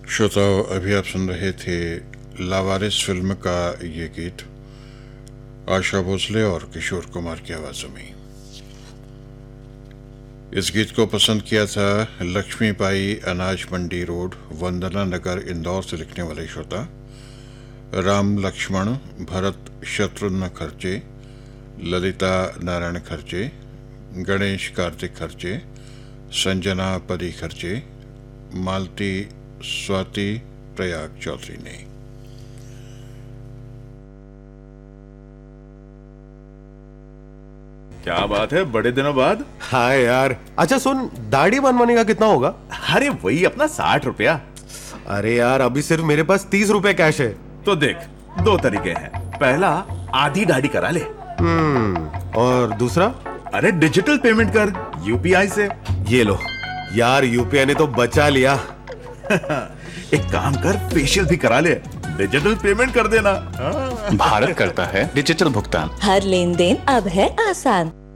श्रोताओं, अभी आप सुन रहे थे लावारिस फिल्म का ये गीत आशा भोसले और किशोर कुमार की आवाज़ों में। इस गीत को पसंद किया था लक्ष्मीबाई, अनाज मंडी रोड, वंदना नगर, इंदौर से लिखने वाले श्रोता राम लक्ष्मण भरत शत्रुघ्न खर्चे, ललिता नारायण खर्चे, गणेश कार्तिक खर्चे, संजना परी खर्चे, मालती स्वाति प्रयाग चौधरी ने। क्या बात है, बड़े दिनों बाद। हाय यार। अच्छा सुन, दाढ़ी बनवाने का कितना होगा? अरे वही अपना 60 रुपया। अरे यार, अभी सिर्फ मेरे पास 30 रुपए कैश है। तो देख, दो तरीके हैं। पहला, आधी दाढ़ी करा ले। और दूसरा? अरे डिजिटल पेमेंट कर यूपीआई से। ये लो यार, यूपीआई ने तो बचा लिया। एक काम कर, फेशियल भी करा ले, डिजिटल पेमेंट कर देना। भारत करता है डिजिटल भुगतान। हर लेन देन अब है आसान।